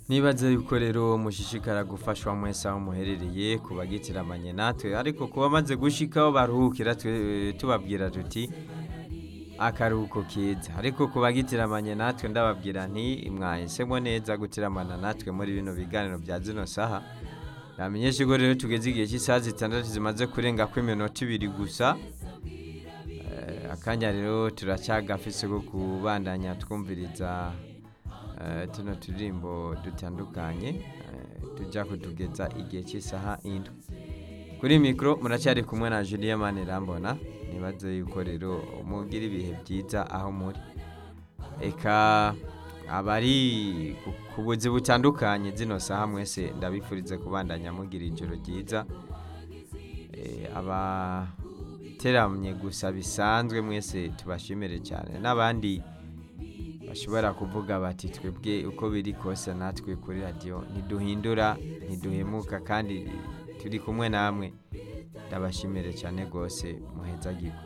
Nibaza yuko rero mushishikara gufashwa mwese aho muherereye kubagitiramanye natwe ariko kuba maze gushikaho baruhukira tubabwira tuti akaruhuko keza ariko kubagitiramanye natwe ndababwira nti mwahisemo neza gutiramana natwe muri bino biganiro bya zino saha namenyeshe ko rero tugeze igihe cy'isaha 6 zimaze kurenga ko iminota 2 gusa akanya rero turacyagafise ko kubandanya twumviriza tuno turimbo dutandukanye tujya kutugeza igihe cy'isaha 7 kuri mikro muracyari kumwe na Julien Manirambona nibaze yuko rero mugira ibihe byiza aho muri eka abari kubuzi butandukanye zino saha mwese ndabifurize kubandanya mugira ijoro ryiza aba teramye gusa bisanzwe mwese tubashimire cyane n'abandi bashobora kuvuga bati twebwe uko biri kose natwe kuri radio ntiduhindura ntiduhemuka kandi turi kumwe namwe ndabashimire cyane gose muhezagirwa